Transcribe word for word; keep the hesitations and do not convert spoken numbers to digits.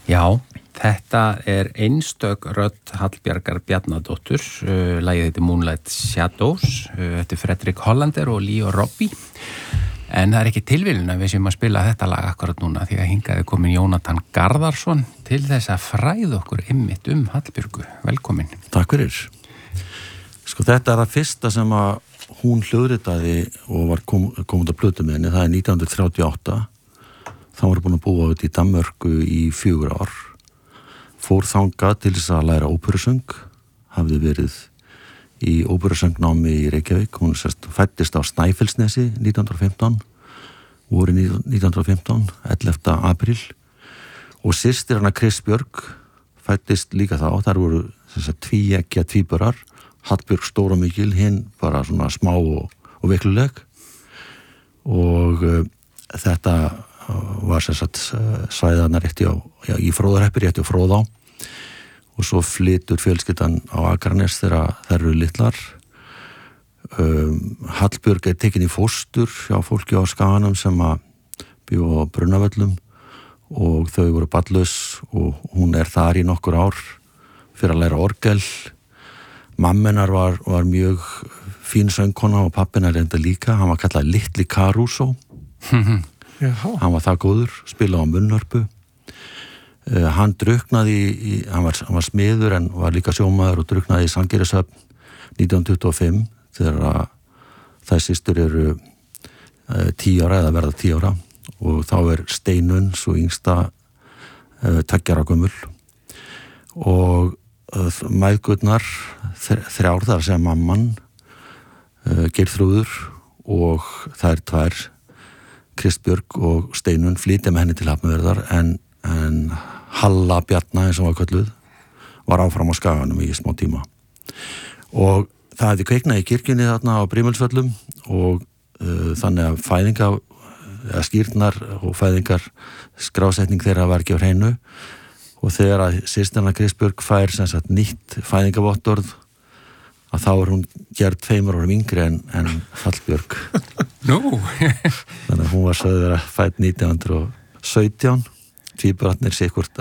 Já, þetta er einstök rödd Hallbjargar Bjarnadóttur, uh, lagið heitir Moonlight Shadows, uh, þetta er Fredrik Hollander og Leo Robbie, en það er ekki tilviljun að við séum að spila þetta lag akkurat núna því að hingað er komin Jónatan Garðarsson til þess að fræða okkur einmitt um Hallbjörgu. Velkomin. Takk fyrir. Sko þetta er það fyrsta sem að hún hljóðritaði og var kom, komið að plötu með henni, það er nítján hundruð þrjátíu og átta. Þá var búin að búa út í Danmörku í fjögur ár. Fór þangað til þess að læra óperusöng, hafði verið í óperusöngnámi í Reykjavík. Hún sérst fæddist á Snæfellsnesi nítján hundruð og fimmtán, voru nítján hundruð og fimmtán, ellefta apríl. Og systir hana Chris Björg fæddist líka þá, þar voru þess að tvíeggja tvíburar, Hallbjörg stór og mikil, hinn bara svona smá og, og veikluleg. Og uh, þetta var sem sagt svæðana rétti á, já, í Fróðarhreppi rétti á Fróðá og svo flytur fjölskyldan á Akranes þegar þær eru litlar. Um, Hallbjörg er tekin í fóstur hjá fólki á Skaganum sem að bjó á Brunnavöllum og þau voru barnlaus og hún er þar í nokkur ár fyrir að læra orgel. Mammenar var, var mjög fín söngkona og pappinar enda líka, hann var kallað Litli Caruso. Hann var það góður, spilaði á munnhörpu. Uh, hann druknaði í, hann var, hann var smiður en var líka sjómaður og druknaði í Sandgerðishöfn nítján hundruð tuttugu og fimm þegar að þær systur eru uh, tíu ára eða verða tíu ára og þá er Steinunn svo yngsta uh, tveggja ára gömul og uh, mæðgurnar þrjár þar sem mamman uh, Geirþrúður og þær tvær Kristbjörg og Steinunn flytja með henni til Hafnarfjarðar en, en Halla Bjarna eins og var kölluð var áfram á Skaganum í smá tíma og það hefði kveiknað í kirkjunni þarna á Brimilsvöllum og uh, þannig að fæðinga eða skýrnar og fæðingar skrásetning þeirra var ekki á hreinu og þegar að systirna Kristbjörg fær sem sagt nýtt fæðingavottorð að þá er hún gerð tveimur árum yngri en, en Hallbjörg. Nú. Þannig að hún var sögður að fætt nítján hundruð og sautján, tvíburarnir sikkurt